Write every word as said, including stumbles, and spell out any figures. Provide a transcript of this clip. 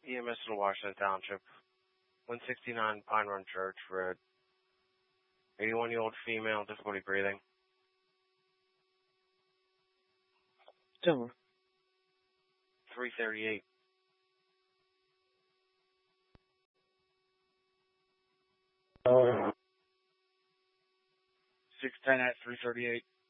E M S in Washington Township, one sixty-nine Pine Run Church Road. eighty-one-year-old female, difficulty breathing. Denver. three thirty-eight. Uh, six ten at three thirty-eight.